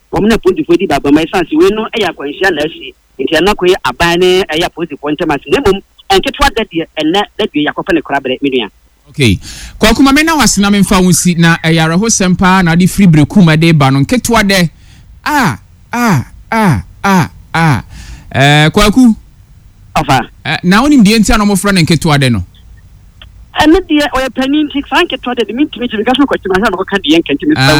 Omna Punti for the Baba, my son, we know a Quentia Nurse, if you're not queer, a banner, a Punti Pontamas, and get what that year, and that be a company crab at Midian. Okay. Kwakuma mena wasina memfa wonsi na eyara ho sempa na de free brekuma de ba no nketwa de kwaku Afa na onim de ntia no mofra na nketwa de no and the oil penny takes frank at the mean to me to the government question I have a candy and can't miss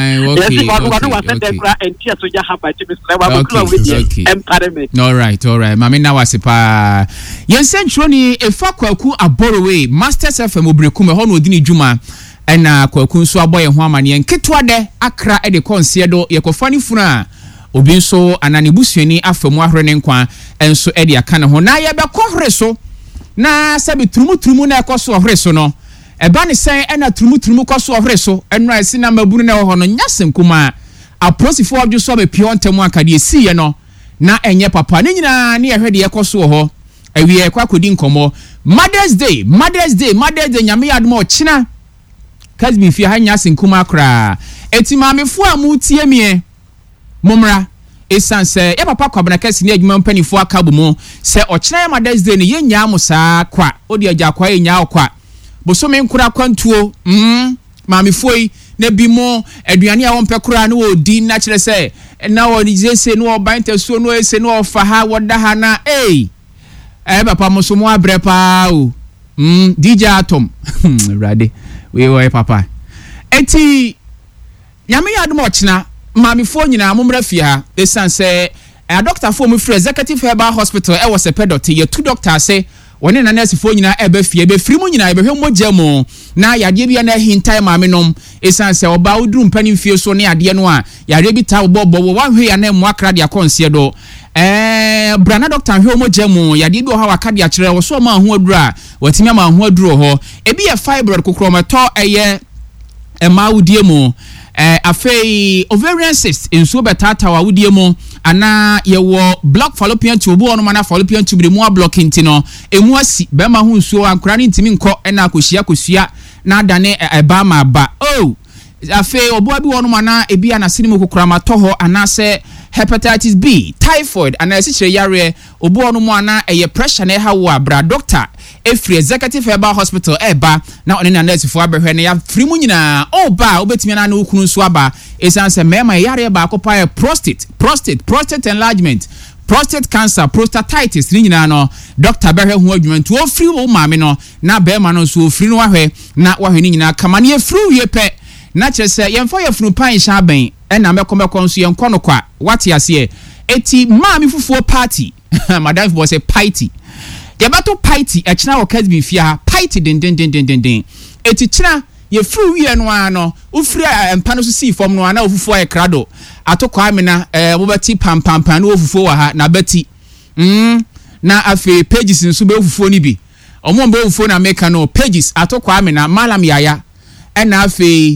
all right mami na wasipa yen central ni efa kwaku aborowe masters fm obrekum ho no odini djuma na kwaku nso aboye ho amane nketwa de akra e de konse do yekofani funa obi nso anane busuani afamu ahre ne nkwa enso e de aka ne ho na ye be kohre so na sabi trumu na ekoso ohre so no eba ne sen na trumu koso ohre so enra esi na mabunu na ho no nyasem kuma aprosifo odwo so be piontemu akade esi ye no na enye papa ne nyina ne ehwe de ekoso ho awie kwakodi nkomo Mother's Day nyame yadmo ochina kasbi fi ha nyasem kuma akra eti mamefo amutie mie momra esanse ya papa kwabana kasi ni adwuma mpanifo akabu mu se ochina ya Mother's Day ni yenya amusa kwa odi agya kwa yenya okwa bosome nkura kwantuo mamefo yi na bimo aduane a wonpe kura na odi na kire se na woni jese no obante so no ese no ofa ha woda ha na papa musumo abrepa o DJ Atom rade we papa eti nyame yadom ochina mamifo nyina momra fie ha esanse a doctor for me free executive herbal hospital e was a pedote ye two doctors say woni na nurse fo nyina e be fie be free mu nyina e be hwe mogya mu na yade bia na hintai mamenom esanse oba oduru mpani fie so ne ade no a yade bi ta bobo wo hwe ya na mu akra de akonse do brana doctor hwe mogya mu yade bi o ha wakade a kire wo so ma ho aduru a watimi ma ho aduru ho e bi ye fibroid kokromato eye maudie mu afei ovarian cyst enso betata wa wudie mu ana yewo block fallopian tube ono mana fallopian tube mu blocking ti no emu asi be ma hu nsuo ankura ni ntimi nkọ na akosua na dane eba ma ba afei obo abi ono mana ebi ana sinimu kokura ma toho ana se hepatitis B typhoid ana esichire yare obo ono mu ana eye pressure na ha wo abra doctor free executive herbal hospital eba na oni na nurse fo abehwe na ya free mu nyina oba obetimi na okunu nso aba esanse mema yare ba akopa prostate enlargement prostate cancer prostatitis ni nyina no doctor behwe ho adwumantu o free wo maame no na be ma no so free no wahwe na wahwe ni nyina kamane ye free ye pe na kyerese yemfo ye funu pan sha ben na mekọ nso yenko no kwa wate ase eti maame fufuo party madam boy say party yabato party echina wo kasbi fia party den eti china ye free wie no ano ufri empa no so si fom no ana ofufuo e krado atokwa amena wo beti pam no ofufuo wa ha na beti na afi pages nso be ofufuo ni bi omo be ofufuo na make no pages atokwa amena malam yaya na afi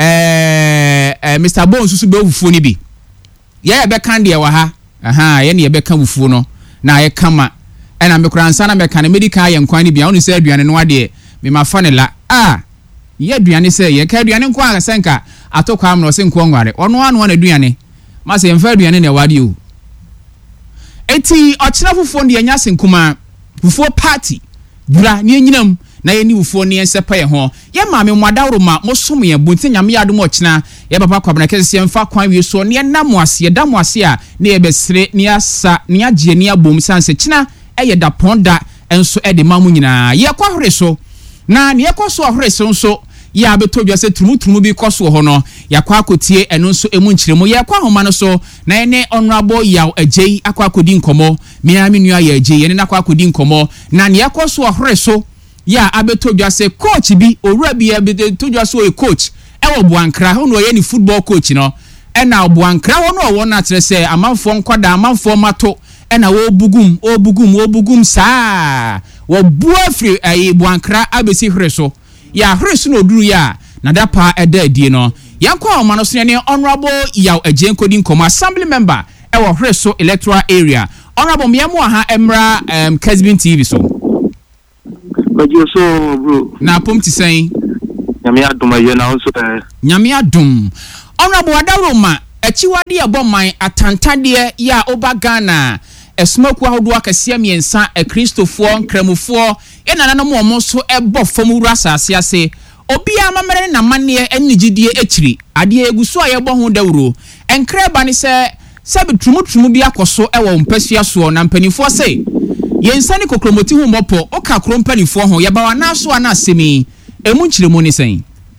Mr. Bones so be ofufuo ni bi ye be kan de wa ha ye ne ye be kan ofufuo no na ye kama ena mekransa na meka na medical ye nkwan ni bia wonu se aduane no ade me mafa ne la ye aduane se ye ka aduane nkwa asenka atokwa am no se nkwa ngware ono anu na aduane ma se mfa aduane na wade o eti ochina fufuo ndi anya senkuma fufuo party dura ni enyinam na ye ni fufuo ni ensepa ye ho ye ma me mwadawro ma mosom ye bonti nyame yadom ochina ye papa kwabna kese mfa kwan wie so ne nam ase dam ase a ne ye besre ne asa ne agye ne abom sanse china eye da ponda enso e de mamu nyina ye kwahore so na ne ye koso ahore so nso ye abetodwa se trumu bi koso ho no yakwa akotie eno nso emu nkyiremu ye kwa homa no so na ene honorable yaw agei akwa akodi nkomo miami nua ye agei ene nakwa akodi nkomo na ne ye koso ahore so ya abetodwa se coach bi owura bi abetodwa so e coach e wo Buankra ho no ye ni football coach no e na Buankra ho no wo na kire se amanfo nkoda amanfo mato e na wo bugum saa wo buafri ayi Buankra abesi hwere so ya hwere so no duru ya na dapa eda adie no yankwa o mano so ne honorable yaw agyen kodi nkomo assembly member e wo hwere so electoral area honorable miamu ha emra Kesbin TV so Bajo so bro na pom ti sen nyame adom aye na so nyame adom honorable adawro ma achiwade abomman atantade ya oba Ghana esmoku ahodo akasia miensa Kristofo nkramufo enana mo mo so ebo famu rasase ase obia mamere na mane enigidie ekiri ade eguso ayebo ho dawuro enkreba ni se bitrumu bi akoso ewo mpasua so na mpanifo se yensa ni kokromoti hu mopo oka kro mpanifo ho yebawa na so ana asemi emu nchiremu ni sen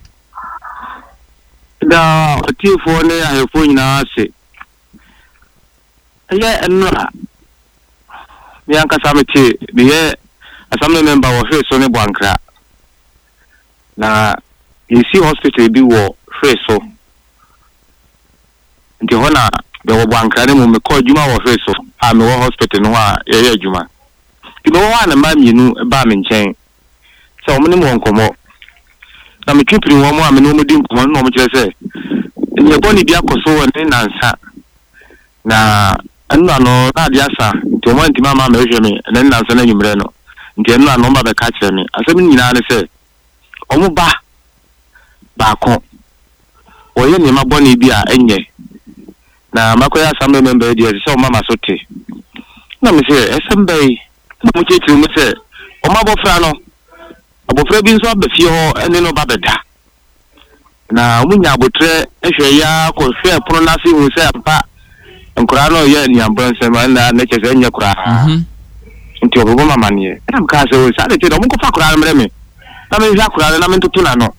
da tifo ne ahefo nyina ase ye enra mi anka samete biye assembly member wo hweso ne Bwankra na yesi hospital bi wo hweso nti hona be wo Bwankra ne mo me call juma wo hweso a me wo hospital no a ye adwuma ibe wo ana ma mienu ba me nchen so mo ne mo nkomo na me twipiri wo mo a me no mo di nkomo no mo kire se nye boni bi akoso ne nansa na anno no na dia sa to mo ntima ma me hwe me ne nansa na nyumre no nti anno no ba be ka kire me asem nyina ne se omo ba ko oye ne ma boni bi a enye na makoya assembly member dia se o mama sote na me se assembly na mo chechi me se o ma bofra no abofra bi nso abafie ho ene no ba beda na omunya abotre ehwe ya ko hwe pono na se hu se ampa nkura no ye ni ambranse ma na ne chese nya kura nti obo mama ne na mka se o sa de te no mo ko fa kura mre me na me hwa kura na me ntutu na no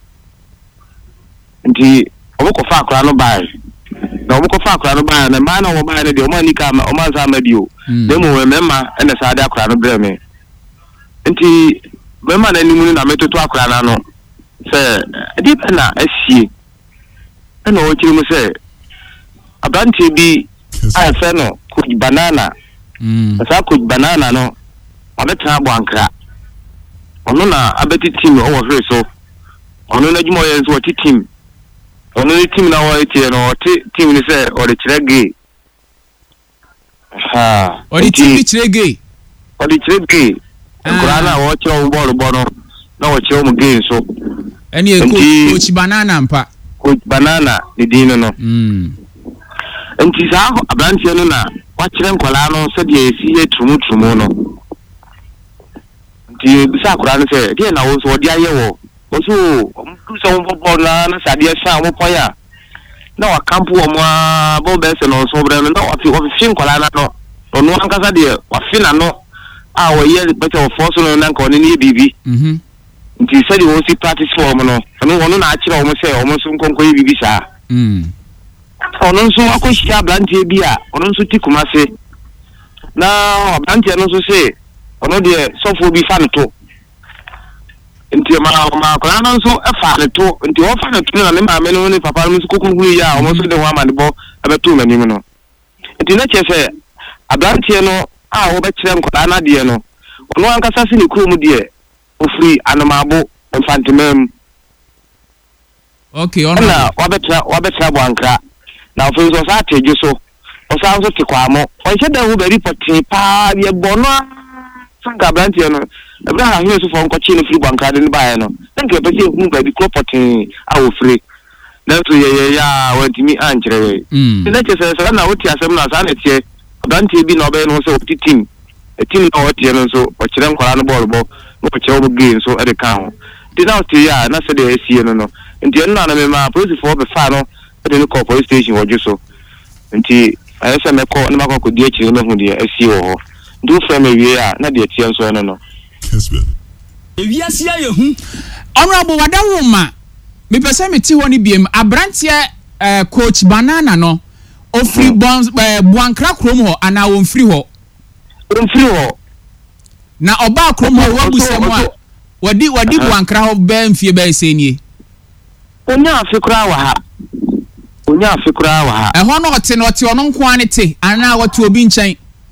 nti obo ko fa kura no bai na obo ko fa kura no bai na ma na obo bai ne de o ma ni ka ma o ma sa ma bio de mo we mema ene sa de kura no bre me nti mema na nimu na metoto akura na no se deep na asie na o kiri mu se abanti bi a fe no coach banana sa coach banana no abetra Bwankra ono na abeti team o wo hwe ono na jumo yen so wo team ono ni team na wo tie no team ni se o de kire gay o de team kire gay Kurana wo cho ball bono na wo cho mu gay so eni coach banana mpa coach banana ni dino no enti sa abrantie no na wa kire nkola no se de esi etrumu no enti bisa kurana se de na wo so de aye wo so du so wo ball na sa de sa wo poya na wa camp wo mo a bo be se no so bre no na wa fi nkola na no no ankasa de wa fi na no a wo ye better of force no na nko ni bibi nti se de wo si practice form no no wono na akire wo se wo so nkonko ye bibi sa ono nso akohia blantie bi a ono nso ti kumase na blantie no so se ono de sofo bi fa to nti ma ko na nso e fa to nti wo fa to na me ma me no ni papa no nso kokun hu ya o so de ho amade bo abeto manim no nti na che abrantie no a wo be kire nkoda na de no ono ankasa se ne kuro mu de ofri anomabo infantimem okay ono na wabetra Bwankra na ofri so sa teju so o sa so te kwamo o se da hu be report pa ye bono sanga abrantie no ebra ha hwe so fo nkochi no fri Bwankra de ba no nke pe se hu ba bi kropotin a ofri na so ye ya wantimi ankyere na che se na woti asem na sa na tie abrantie bi na obe no so woti team na woti no so o kire nkwara no ball bo no kire o game so e de ka ho di na woti ya na se de asie no nti en na me ma police for be fa no de no police station wo so nti ayese me ko na makọ di akire no hu de asie wo ho do from ewie a na de tie so no ewiase aye hu honorable wadaroma me pese me ti ho ni biem abrantie coach banana no ofri Bwankra krom ho ana won free ho na oba krom ho wabusem a wadi Bwankra ho be mfie be senie onya afikura wa ha ho no ote ono nko ane te ana wote obi nchen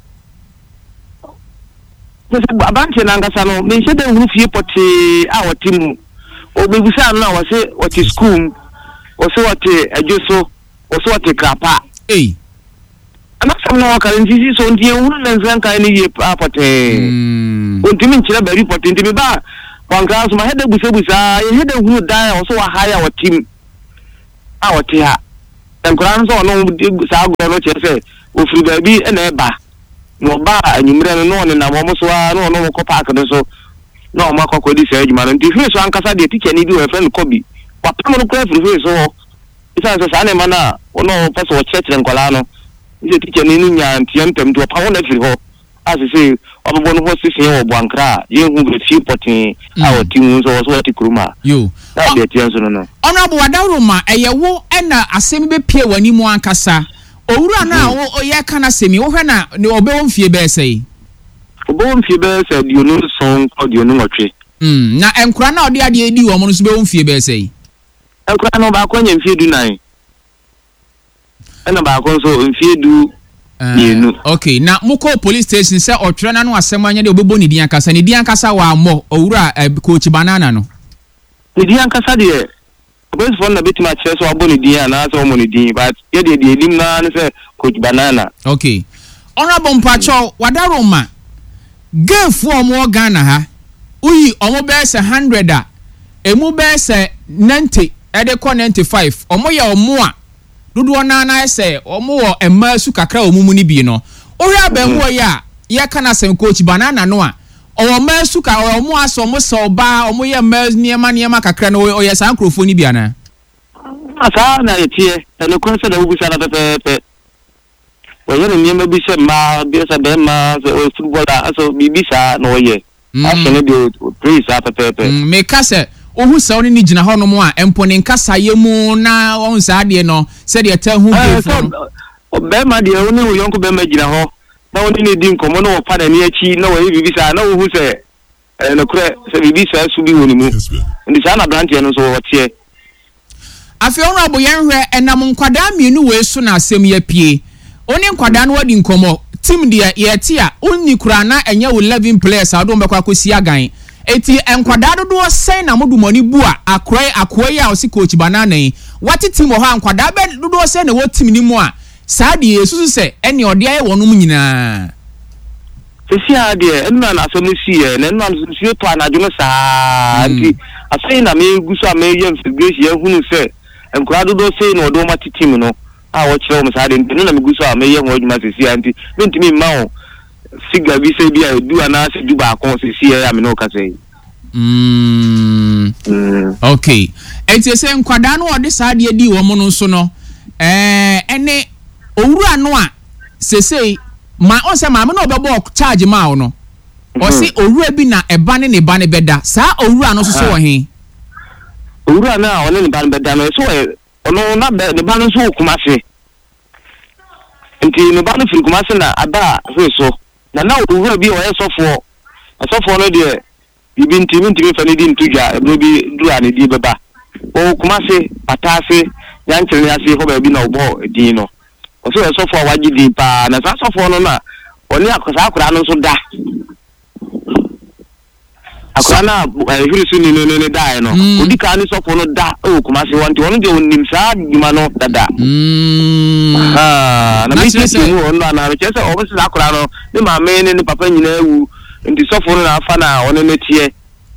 abanche na ngasa no me shede hu fie poti a wotimu obebusa na wose wote school wose wote ajoso wose wote krapa ana samna ka nzizi so ndie hu na nzanka ni ye apote ontimi nchira ba report ntimi ba Bwankra so ma hede busa ye hede hu da wose wa haya wotim a wote ha nkora nso ono saa go no chese ofiri ba bi na eba no ba anyimre no no na mo so a no no ko park no so no mo akọ di saa adwuma no nti free so ankasa de teacher ni bi we friend Kobi wapam no ko free so isa so saa na ma na ono person church nkola no nti teacher ni nya ntiantem to pa wona free ho as say obobo no ho sisi wo Bwankra ye hu be fi potin a otin so so ati kuruma yo na de tian so no honorable Wadaroma eyewo na asem be pie wani mu ankasa owura na o ye kana semi wo hwe na ne obewo mfie be sei obewo mfie be sei dio no son dio no nwotwe na enkura na ode ade edi wo mo no so bewo mfie be sei enkura no ba ko nya mfie du nan ena ba ko so mfie du okay na muko police station say otwere na no asem anya de obebo ni dian kasa wa mo owura coach banana no ni dian kasa de police phone na betima chere so abo ni dian na so mo ni dian but ye de edim na say coach banana okay honorable Mpacho Wadaroma gefu omo Ghana ha uyi omo be se 100 a emu be se 90 e de ko 95 omo ya omo a dodo na ese omo wo emasu kakra omumu ni bi no ohwe abemu ya ye kana sem coach banana no a owo masu ka omo aso omo so ba omo ye mas niema kakra no oye san krofo ni bi ana asa na etie na ko se da ubusa na pepe oye no niema bi se ma bi se be ma footballer aso bibisa no oye aso ne bi praise pepe me ka se ohu sa oni ni gina ho no mo a empo ne nkasa ye mu na on sa ade no se de ta hu be be ma de oni wo yonko be ma gina ho na oni ne di nkomo no pa na ne achi na wo bibisa na wo hu se na kure se bibisa su bi woni mu ndi sa na brand no so wo tie afi honorable yenhwe enam nkwada mienu we so na asem ya pie oni nkwada no wadi nkomo team de ye tie a oni kura na enye 11 players a do mbekwa kosi agan eti enkwada dodo sen na modumoni bu a akoyi a osi coach banana yi wati team ho enkwada be dodo sen na wo team ni mu a saadi esusu se eni ode aye wonum nyina sisi ade enna na asem si e na enna so to anadwo no saa nti asai na me guso a me ye investigation hunu se enkwada dodo sen na odo mati team no a wo kire o saadi nti na me guso a me ye ho adwuma sisi anti mentimi ma o siga bi se bi a du ana se du ba kon sisi ya me no ka sei okay enti se nkwada no ode saadi edi wo mo no so no ene owura no a sesei ma on se ma me no obebo charge ma o no o si owura bi na eba ne ba ne beda saa owura no so wo he owura na o ne ba ne beda no so ono na be ne ba no so Kumase nti ne ba no fi Kumase na aba so na owura bi o ye sofo no de bibi ntimi fa ne di ntudwa ebro bi du ani di beba o Kumase Atase yankyere ase ho ba bi na obo din no o so sofo waji di pa na sa sofo no na oni akosa akura no so da akura na hirisu ni ne da no odi ka ni sofo no da o Kumase wanti onu de onim sa djuma no dada na mi se mu onu na me chese o se akura no ni ma me ne papa nyina ewu ndi sofo no na afa na onu metie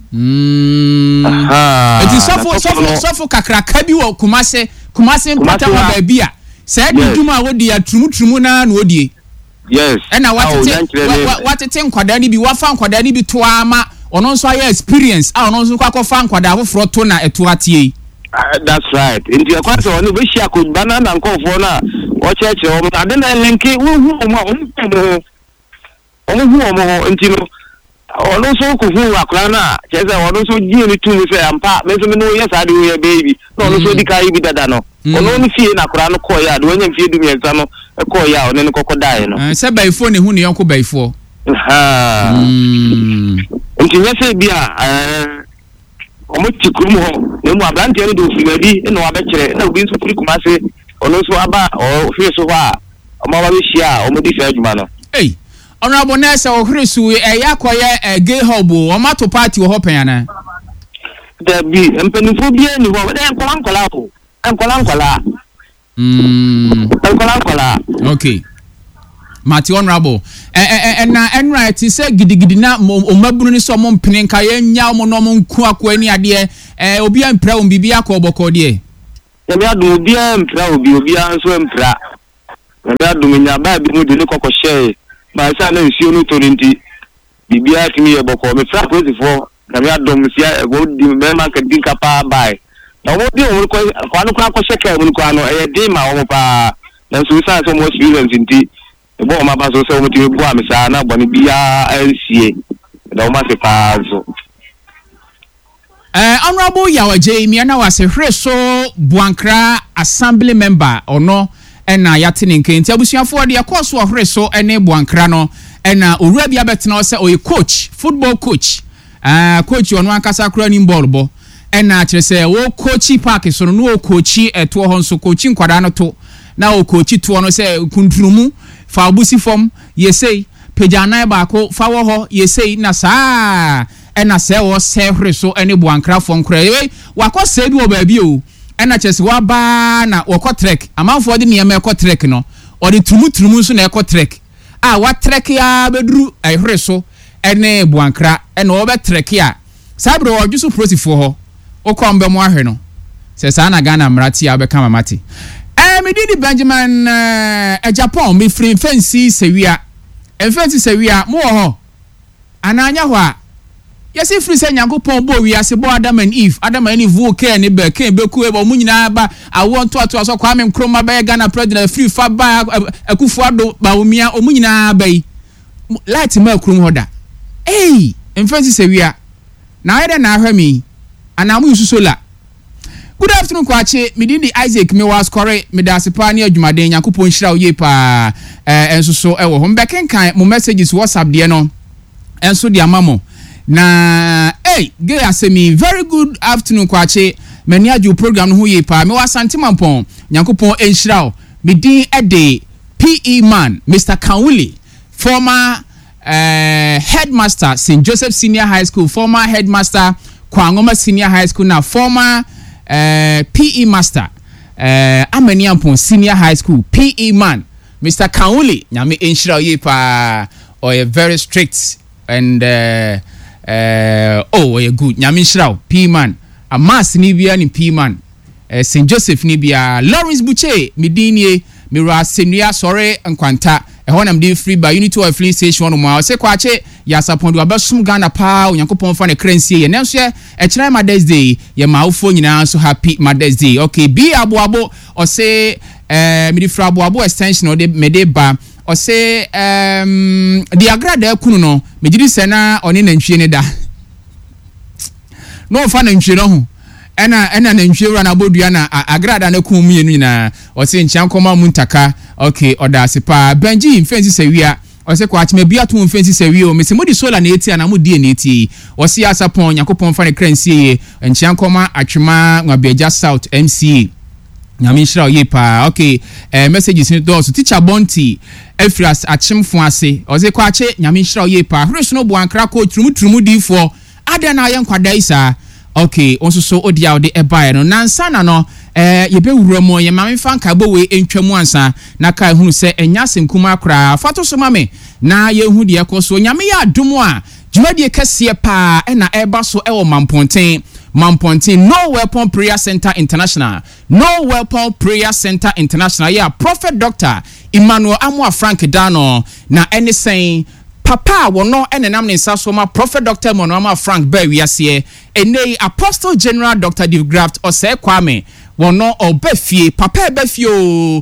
eti sofo kakraka bi wo Kumase mpata wa ba bia say di djuma wodi ya trumu na wodi yes na watete nkwada ni bi wafa nkwada ni bi to ama ono nso aye experience ono nso kwakofa nkwada afoforo to na eto atie that's right ndi akwase ono be shia ko banana nkofo na o cheche o ade na linki wu omo ntino ono so ko hu akra na cheze ono so ji ni tu se ampa me so me no yes ade we baby no ono so di kai bi dada no ono ni fie na akra no ko ya do anya fie du miensa no ko ya ono ni kokodai no se baifo ne hu ne yonko baifo ntinya se bia omo tikurum ho ne mu abrante no do fimadi no abekere na obi nso firi Kumase ono so aba o fie so ho a omo ba be hia omo di fa adwuma no honorable Nessa ohresu yakoye gay hub o mato party wo hopen ana da bi empenifo bi ani ho de enkola okay Mati honorable na enright say gidigidi na o mabunu ni so mo mpene nka ye nya mo no mo nku akwa ni ade obi ampra o bibi akọ bokọ de nyame adum bia mpra obi anso mpra nyame adum nya ba bi mu de ne kokoshe ma sa na nsuo no to nti bibia timi ye boko me fra posifo nyame adum sia go di me ma ka din kapa bai na wo di wo ko anu ko akoshe ka mu ko anu e di ma wo pa na so sa so mo experience nti bo ma ba so se wo ti bo amisa na bo ne bia ansie da wo ma se pa so Honorable Yawaje Miana was a so Buankra Assembly member or no, and na yatinin kenti abusuafo de akoso ohre so ene Buankra no and na owura bia betena say o coach football coach coach ono ankasa kura ni ball bo and na kire say wo coachi park so no o coachi eto ho so coaching kwada no to na o coachi to no say kunturumu fa abusi form yesei pejana ba ko fa wo ho yesei na saa ena se wo se hre so ene Buankra fo nkra wakọ se bi wo ba bi o ena chese wa ba na wakọ trek amanfo de niam ekọ trek no o de tumu so na ekọ trek wa trek ya beduru hre so ene Buankra ena wo be trek ya sabro wo jusu prosifo ho o kom be mo ahwe no se sa na Ghana mrati ya be kama mate medidi Benjamin Japan me free fancy sewia fancy sewia mo ho ananya ho a yes if free say Nyankopon bo wi ase bo Adam and Eve wo ke ne be ke beku e bo munyina ba awon to so Kwame Nkrumah ba Ghana president free fa ba Akufo-Addo ba omia omunyina ba yi light ma kurum hoda fancy sewia na ide na ahwa mi anamu yusu sola. Good afternoon kwache midindi Isaac me was correct me da sepa ne adwumaden Nyankopon hira oye pa enso so ewo ho mbekenkan mo messages WhatsApp de no enso de amamo na gay asemi very good afternoon kwache mani aju program no ho ye pa me wasante mampon Nyankopon enhira midin ede PE man Mr. Kanwuli former headmaster St. Joseph Senior High School former headmaster Kwangoma Senior High School na former PE master Amaniampon Senior High School PE man Mr. Kanwuli nyame enhira ye pa or very strict and good nyame enhira PE man amas ni bia ni PE man St. Joseph ni bia Lawrence Buche midini mira senua sore nkwanta ehonam dey free by unity of free station mo se kwache ya sapondo abasum Ghana pa Onyankopon fa ne kransie ye nenso e kire Mother's Day ye maufo nyina so happy Mother's Day okay bi aboabo o se midi fra aboabo extension o de mede ba o se di agrada kunu no megiri se na oni nantwie ne da no fa nantwie no ho ena nantwie wura na bodua na agrada na kun mu yenu nyina o se nchian koma muntaka okay oda sepa Benji mfensi sewia o se kwa chime bia to mfensi sewia o mese modi solar na eti na modi na eti o se asapon Yakopon fa ne kransie ye nchian koma atwema Nwabeja South MCA nyame hira oye pa okay messages ni do so teacher Bonti Efrias achimfo ase o se kwa che nyame hira oye pa hreso no Buankra ko trumu difo ada na ye nkwada isa okay onso so odia ode ebae no nansa na no ye be wura mo ye mame fanka bo we entwamu ansa na kai hunu se enya senkuma akra fato so mame na ye hu de ekoso nyame ya adomo a dwumadie kase pa na eba so ewo mamponten No Weapon Prayer Center International yeah Prophet Dr. Emmanuel Amwa Frank Dano na anything papa wono enenam ne sasoma Prophet Dr. Emmanuel Frank Bewiase ene Apostle General Dr. Divgraft Ose Kwame wono obefie papa ebefio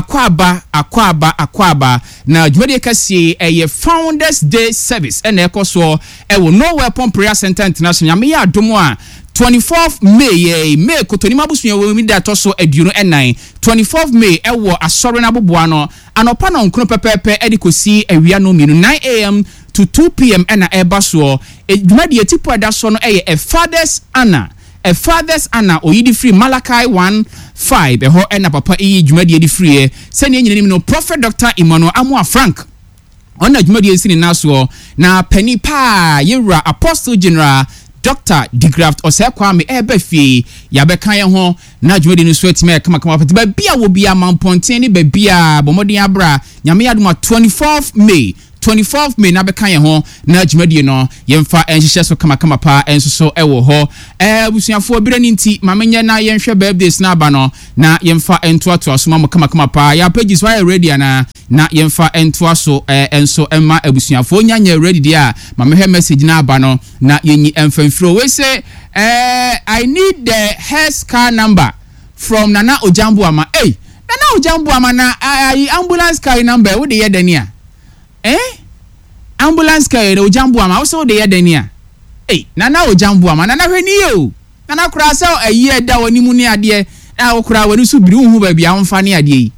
akwaba na dwumadie kase eye Founders Day service ene ekoso ewo No Weapon Prayer Center International me ya adomo a 24th May kotoni mabusunya wo mi da toso aduno enan 24th May ewo asore na boboa no anopa na nkono pepepe edikosi awia no minu 9 am to 2 pm ena eba so dwumadie tipo ada so no eye a Father's Anna oyidi free Malachi 1:5 eho ena papa iyi dwumadie di free se ne nyina no Prophet Dr. Emmanuel Amwa Frank ona dwumadie sini naso na pani pa yewura Apostle General Dr. Divgraft Ose Kwame ebefie ya beka ye ho na dwumadie no so atime kama pati ba bia wo bia mamponten ni ba bia bomodin abra nyame yadoma 24th May 24th May na beka ye ho na dwumadie no yemfa enhihye so kama pa enso so ewo ho busuafo bire ni nti mamenye na yenhwe birthdays na aba no na yemfa entoato asoma mo kama pa ya pages why ready na yemfa entoaso enso emma abusuafo nyanya ready dia mamehwe message na aba no na yenyi emfamfiro we say I need the hearse car number from Nana Ojambu ama. Hey, Nana Ojambu ama na ambulance car number wo de ye dania. Ambulance car Ojambu ama wo so de ye dania. Hey, Nana Ojambu ama Nana hweni yo. Nana kura sa ayi da woni mu ne ade na wo kura wani su biri hu ba bia wonfa ne ade yi.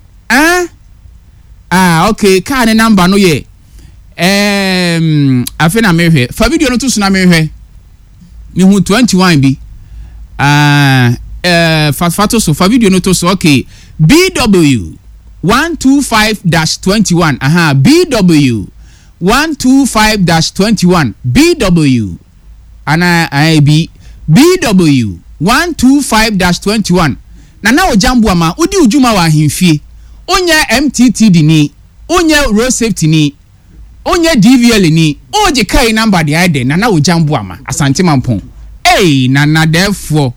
Okay, car ne number no ye. Afena mehwe. Fa video no to so na mehwe. Mi hu 21 bi. Fato so fa video no to so okay. BW 125-21. BW 125-21. BW BW 125-21. Na Ojambu ama udi ujuma wa himfie. Onye MTTD ni, onye road safety ni, onye DVL ni, oje kai number de ade na Ojambu ama asante mampon. Hey, na therefore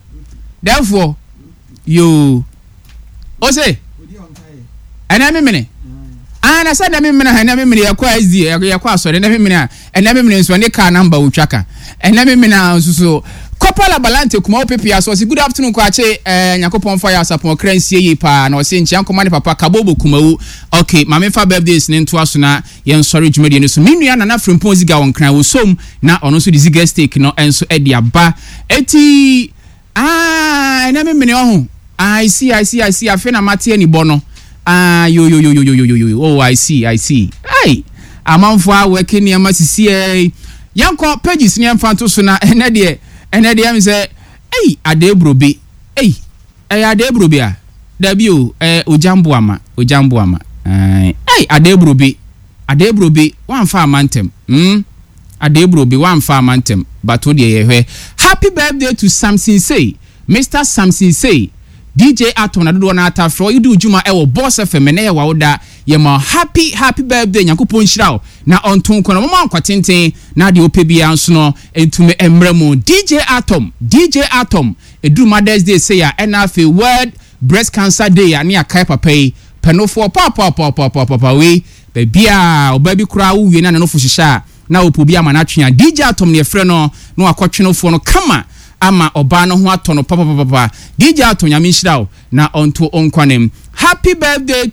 you ose enemi mene na say enemi mene enemi mene yakwa SD yakwa asore enemi mene so ne car number utwaka enemi mene so Kopala Balante kuma opepi aso si good afternoon kwa che Nyakopon fire sapon kransie yi pa na o se nchi ankoma ne papa kabobo kumawu okay mame fa birthdays ne nto aso na yen sorry dwumadi ne so minua na na frempon ziga won kran wo som na ono so di ziga steak no enso edi aba eti na me mene ohu I see afena mate ani bono yo oh I see hey amanfo a working ne amasisi yanko pages ne amfanto so na ene de am say hey adebrobe hey adebrobe a da bi o Ojambu ama hey adebrobe wan fa amantem adebrobe wan fa amantem but wo de ye happy birthday to Samson say Mr. Samson say DJ Atom na dodo na atafro yidu juma ewo Boss FM na ye wawoda ye ma happy birthday Nyankopon hira na onton kono mama ankwatenten na de opebia nso no entume emremu DJ Atom edu Mother's Day say ya enafe World Breast Cancer Day ya ne akai papai penofo papa we bebia obabi kura uwie na no fo hihya na opobia ma na atwea DJ Atom ne frɛ no no akɔtwenofo no kama ama oba no ho atono papa DJ Atom nyame hira na onto onkwanem happy birthday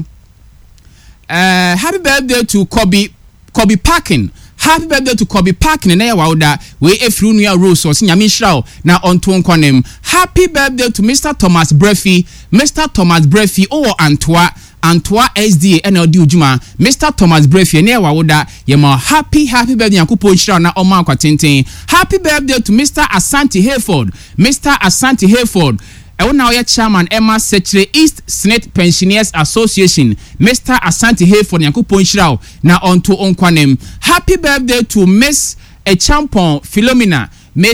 to Kobe Parkin. Happy birthday to Kobe Parkin na ya wawda we efru nua Rose o nyame hira na onto onkwanem happy birthday to Mr. Thomas Brefi o Antoa SDA NLD ujuma Mr. Thomas Brefi na ya wawda ye ma happy birthday Nyankopon hira na oma kwatenten happy birthday to Mr. Asante Hayford ewo na oya chairman Emma Secretary East Senate Pensioners Association Mr. Asante Hayford Nyankopon hira na onto onkwanem happy birthday to Mrs. Echampon Philomena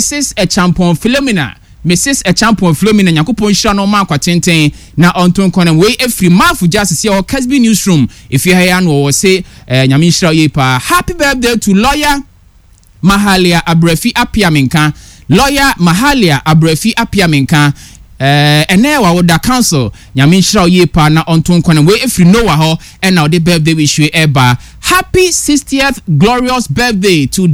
Nyankopon hira no ma kwatenten na onto onkwanem we every mafu justice here Kasbi newsroom if you hear no say nyame hira ye pa happy birthday to lawyer Mahalia Abrefi Apiamenka ene wa woda council nyame hira ye pa na onto nkwane we efri Noah ho and now the birthday wish we eba happy 60th glorious birthday to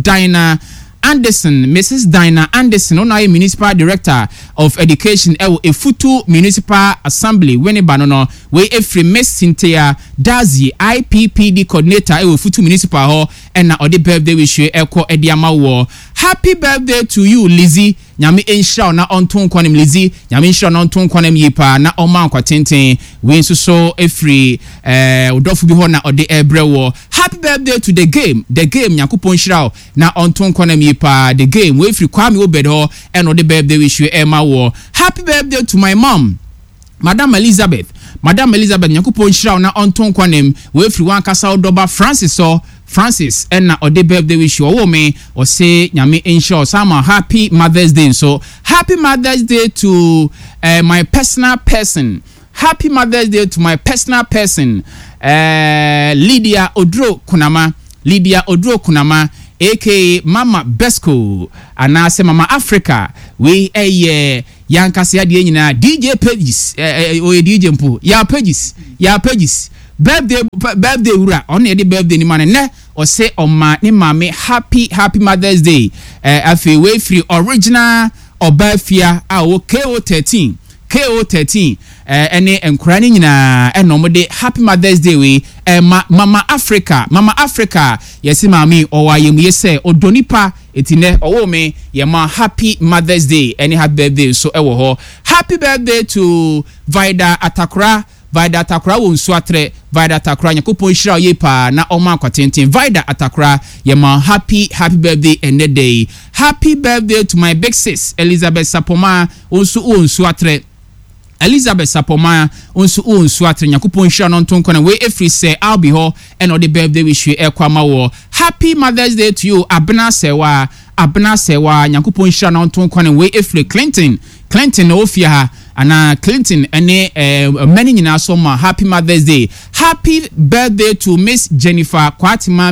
Mrs. Dinah Anderson ona municipal director of education Efutu Municipal Assembly weni banono we efri Miss Cynthia Dazi IPPD coordinator Efutu Municipal ho and now the birthday wish we eko ediama wo happy birthday to you Lizzie nyame enhira na onton kwanem Lizzie nyame enhira na onton kwanem yipa na oma kwatenten we nso so efri odofu bi ho na ode ebrewo happy birthday to the game Nyankopon hira na onton kwanem yipa the game we efri Kwame Obedo and ode birthday wish you Emma wo happy birthday to my mom Madam Elizabeth Nyankopon hira na onton kwanem we efri wankasa odoba Francis and na ode birthday wish you me or say nyame ensure sama happy Mother's Day so happy Mother's Day to my personal person Happy Mother's Day to my personal person, Lydia Odro Kunama, aka Mama Besco, anase Mama Africa. We yankasi adi nyina DJ Pages, DJ mpo ya Pages. Birthday ura on the birthday ni man ne or say on my ni mame happy Mother's Day. Afi way free original or Bafia KO 13 ene enkurani nyina enomode happy Mother's Day we Mama Africa yesi mami owayemu yese odonipa etine owome yema happy Mother's Day any happy birthday so ewo ho happy birthday to Vida Atakra wo nsuatre Vida Atakra nyakopon hira yepa na oma kwatenten Vida Atakra yema happy birthday and day happy birthday to my big sis Elizabeth Sapoma nsuatre Elizabeth Sapoma unsu atre nyakopon hira no ntonko na we efri say I'll be ho and all the birthday wish you ekwama wo happy Mother's Day to you abna sewa nyakopon hira no ntonko na we efri Clinton ofia ha ana Clinton ene many nyina so ma happy Mother's Day happy birthday to Miss Jennifer Kwatima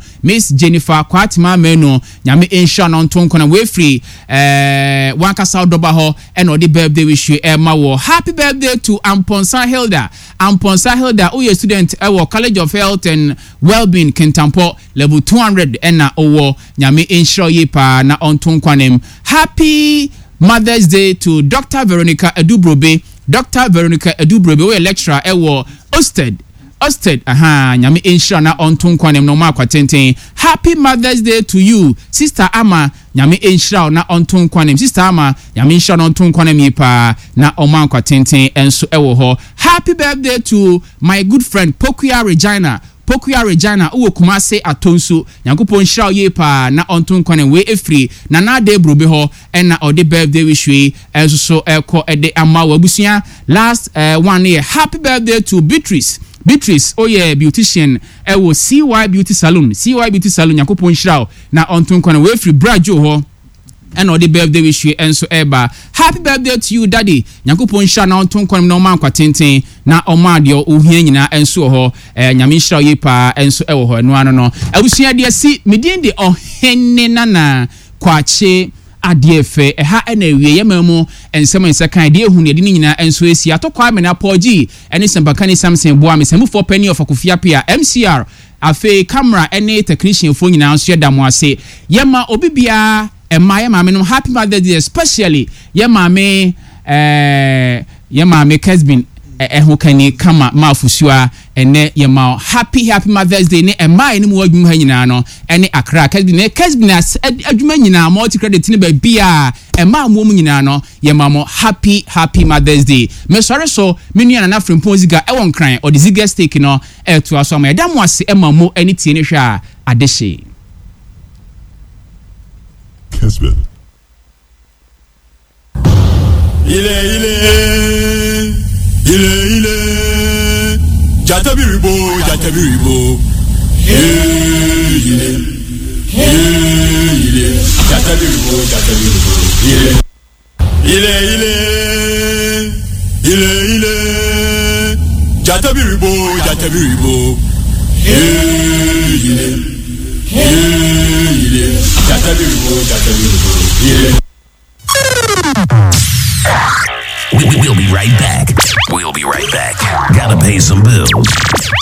Meno nyame ensha no ntonko na we free wankasa odoba ho and all the birthday wish you ma wo happy birthday to Amponsa Hilda oye student ewo College of Health and Wellbeing Kentampo level 200 ena owo nyame ensha yepa na ontonko nem happy Mother's Day to Dr. Veronica Edubrobe, we lecturer ewo Osted nyame ensure na onton kwanem no ma kwatenten happy Mother's Day to you Sister Ama nyame ensure na onton kwanem Sister Ama nyame ensure na onton kwanem yipa na oma kwatenten enso ewo ho happy birthday to my good friend Pokuya Regina uwo kumase atonso yankopon hira yepa na onton kwanem we efri na de brobe ho na ode birthday wish we enso so eko ede ama wabusia last one year happy birthday to Beatrice oye beautician ewo CY Beauty Salon yakopon hira na onton kwanem we efri brajo ho and all the birthday wish you enso eba happy birthday to you daddy yakopon hira na onton kwanem na oma kwatenten na oma de ohia nyina enso ho nyame hira yepa enso ewo ho no ano no abusua de si medin de ohenne nana kwache adiefe ha na ewie yemamu ensem ensekan de ehunu de nyina enso esi atokwa amena poji ene sembakani Samson boa mesemu for penny of akofia pia MCR afe camera ene technician fo nyina anso yedamo ase yema obibia yema menom happy Mother's Day especially yema Kesbin eho kani kama mafusua ene yema happy Mother's Day ne eni mu adwuma ha nyina no ene Accra Kesbin adwuma nyina multi credit ne ba bia mu nyina no yema mo happy Mother's Day me sore so menu na Frempon ziga ewon kran or the ziga steak no to aso ma yeda mo ase mo eni tie ne hwa adehye Kesbin ile jatabiribo ile jatabiribo ile jatabiribo ile jatabiribo